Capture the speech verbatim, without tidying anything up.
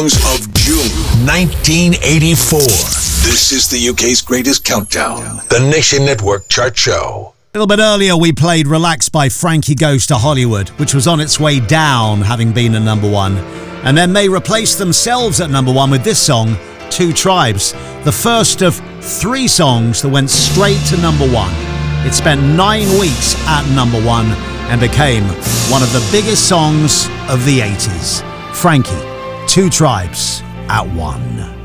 songs of June nineteen eighty-four. This is the U K's greatest countdown, the Nation Network Chart Show. A little bit earlier, we played Relax by Frankie Goes to Hollywood, which was on its way down, having been at number one. And then they replaced themselves at number one with this song, Two Tribes, the first of three songs that went straight to number one. It spent nine weeks at number one and became one of the biggest songs of the eighties. Frankie, Two Tribes at one.